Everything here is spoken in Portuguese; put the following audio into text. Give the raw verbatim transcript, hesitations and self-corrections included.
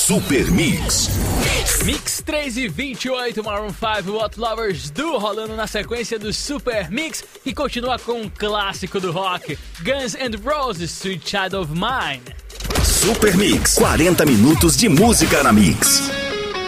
Super Mix. Mix três e vinte e oito, Maroon cinco, What Lovers Do, rolando na sequência do Super Mix, e continua com um clássico do rock, Guns N' Roses, Sweet Child of Mine. Super Mix, quarenta minutos de música na Mix.